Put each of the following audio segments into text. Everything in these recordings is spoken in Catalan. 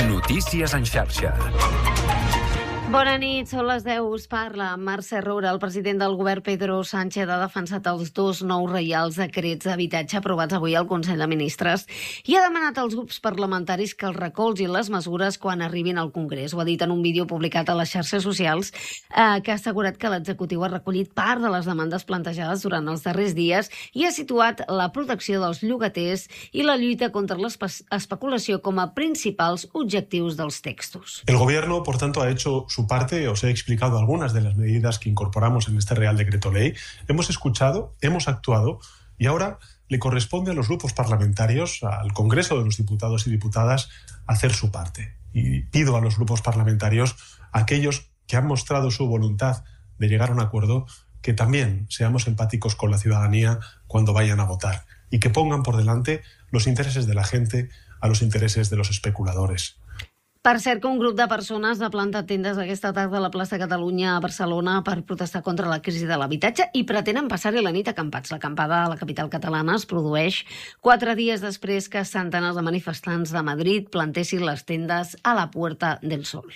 Notícies en xarxa. Bona nit, són les 10, us parla Mercè Roura. El president del govern, Pedro Sánchez, ha defensat els dos nous reials decrets d'habitatge aprovats avui al Consell de Ministres i ha demanat als grups parlamentaris que els recolzin les mesures quan arribin al Congrés. Ho ha dit en un vídeo publicat a les xarxes socials que ha assegurat que l'executiu ha recollit part de les demandes plantejades durant els darrers dies i ha situat la protecció dels llogaters i la lluita contra l'especulació com a principals objectius dels textos. El gobierno, por tanto, ha hecho su parte. Os he explicado algunas de las medidas que incorporamos en este Real Decreto Ley. Hemos escuchado, hemos actuado y ahora le corresponde a los grupos parlamentarios, al Congreso de los Diputados y Diputadas, hacer su parte. Y pido a los grupos parlamentarios, a aquellos que han mostrado su voluntad de llegar a un acuerdo, que también seamos empáticos con la ciudadanía cuando vayan a votar y que pongan por delante los intereses de la gente a los intereses de los especuladores. Per cert, que un grup de persones ha plantat tendes aquesta tarda a la plaça Catalunya a Barcelona per protestar contra la crisi de l'habitatge i pretenen passar-hi la nit acampats. L'acampada a la capital catalana es produeix 4 dies després que centenars de manifestants de Madrid plantessin les tendes a la Puerta del Sol.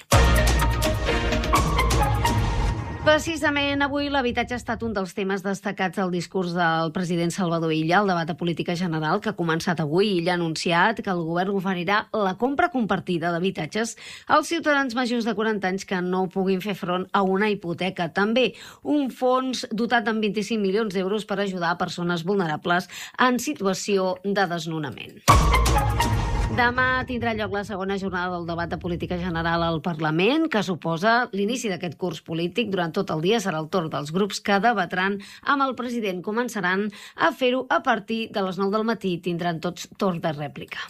Precisament avui l'habitatge ha estat un dels temes destacats al discurs del president Salvador Illa al debat de política general que ha començat avui. Illa ha anunciat que el govern oferirà la compra compartida d'habitatges als ciutadans majors de 40 anys que no puguin fer front a una hipoteca. També un fons dotat amb 25 milions d'euros per ajudar a persones vulnerables en situació de desnonament. Demà tindrà lloc la segona jornada del debat de política general al Parlament, que suposa l'inici d'aquest curs polític. Durant tot el dia serà el torn dels grups que debatran amb el president. Començaran a fer-ho a partir de les 9 del matí i tindran tots torn de rèplica.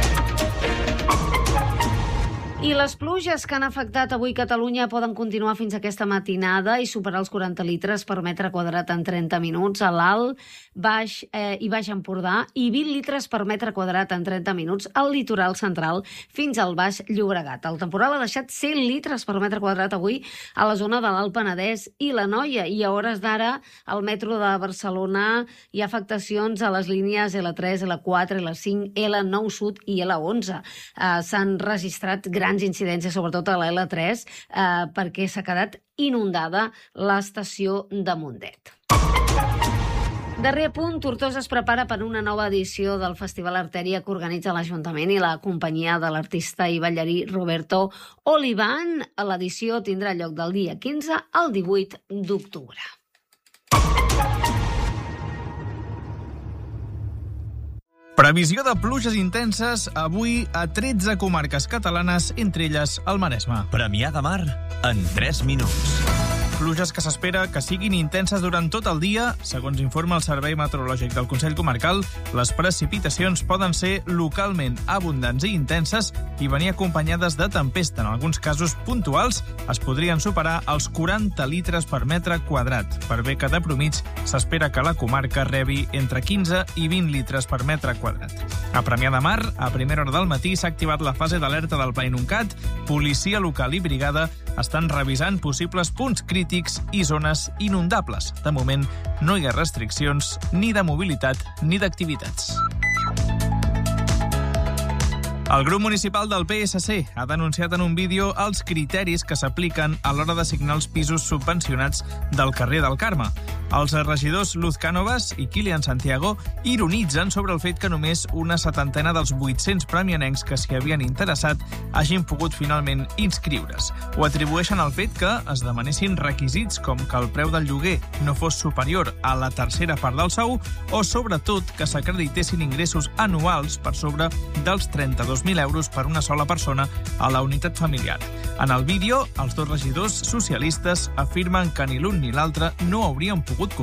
I les pluges que han afectat avui Catalunya poden continuar fins aquesta matinada i superar els 40 litres per metre quadrat en 30 minuts a l'Alt, Baix i Baix Empordà i 20 litres per metre quadrat en 30 minuts al litoral central fins al Baix Llobregat. El temporal ha deixat 100 litres per metre quadrat avui a la zona de l'Alt Penedès i l'Anoia, i a hores d'ara al metro de Barcelona hi ha afectacions a les línies L3, L4, L5, L9 Sud i L11. S'han registrat grans incidències, sobretot a la L3, perquè s'ha quedat inundada l'estació de Mundet. Darrer punt, Tortosa es prepara per una nova edició del Festival Artèria que organitza l'Ajuntament i la companyia de l'artista i ballarí Roberto Olivan. L'edició tindrà lloc del dia 15 al 18 d'octubre. Previsió de pluges intenses avui a 13 comarques catalanes, entre elles el Maresme. Premià de Mar en 3 minuts. Pluges que s'espera que siguin intenses durant tot el dia. Segons informa el Servei Meteorològic del Consell Comarcal, les precipitacions poden ser localment abundants i intenses i venir acompanyades de tempesta. En alguns casos puntuals es podrien superar els 40 litres per metre quadrat. Per bé que de promig s'espera que la comarca rebi entre 15 i 20 litres per metre quadrat. A Premià de Mar, a primera hora del matí, s'ha activat la fase d'alerta del Pla Inuncat. Policia local i brigada estan revisant possibles punts crítics i zones inundables. De moment, no hi ha restriccions ni de mobilitat ni d'activitats. El grup municipal del PSC ha denunciat en un vídeo els criteris que s'apliquen a l'hora d'assignar els pisos subvencionats del carrer del Carme. Els regidors Luz Cánovas i Kilian Santiago ironitzen sobre el fet que només una 70 dels 800 premianencs que s'hi havien interessat hagin pogut finalment inscriure's. Ho atribueixen al fet que es demanessin requisits com que el preu del lloguer no fos superior a la tercera part del sou o, sobretot, que s'acreditessin ingressos anuals per sobre dels 32.000 euros per una sola persona a la unitat familiar. En el vídeo, els dos regidors socialistes afirmen que ni l'un ni l'altre no haurien pogut